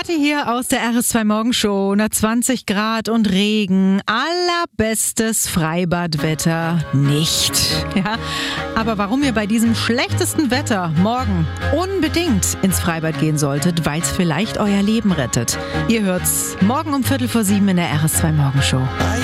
Kathi hier aus der RS2 Morgenshow. 120 Grad und Regen. Allerbestes Freibadwetter nicht. Ja, aber warum ihr bei diesem schlechtesten Wetter morgen unbedingt ins Freibad gehen solltet, weil es vielleicht euer Leben rettet. Ihr hört's morgen um 6:45 in der RS2 Morgenshow.